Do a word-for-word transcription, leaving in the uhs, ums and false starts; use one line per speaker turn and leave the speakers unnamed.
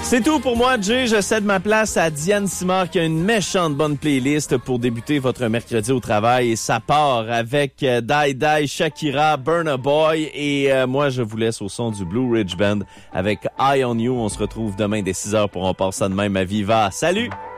C'est tout pour moi, Jay. Je cède ma place à Diane Simard qui a une méchante bonne playlist pour débuter votre mercredi au travail. Et ça part avec euh, Die Die, Shakira, Burna Boy. Et euh, moi, je vous laisse au son du Blue Ridge Band avec Eye on You. On se retrouve demain dès six heures pour On part ça de même à Viva. Salut!